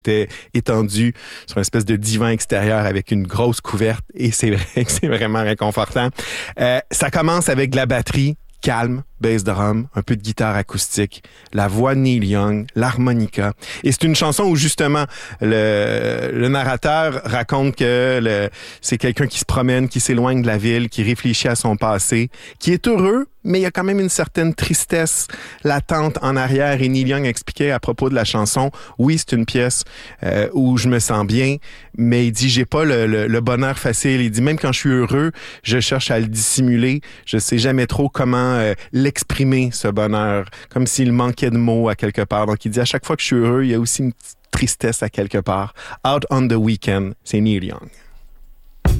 était étendu sur une espèce de divan extérieur avec une grosse couverte et c'est vrai que c'est vraiment réconfortant. Ça commence avec de la batterie calme, bass drum, un peu de guitare acoustique, la voix de Neil Young, l'harmonica. Et c'est une chanson où justement le narrateur raconte que c'est quelqu'un qui se promène, qui s'éloigne de la ville, qui réfléchit à son passé, qui est heureux, mais il y a quand même une certaine tristesse latente en arrière. Et Neil Young expliquait à propos de la chanson, oui, c'est une pièce où je me sens bien, mais il dit, j'ai pas le bonheur facile. Il dit, même quand je suis heureux, je cherche à le dissimuler. Je sais jamais trop comment l'exprimer, ce bonheur, comme s'il manquait de mots à quelque part. Donc, il dit, à chaque fois que je suis heureux, il y a aussi une petite tristesse à quelque part. Out on the Weekend, c'est Neil Young.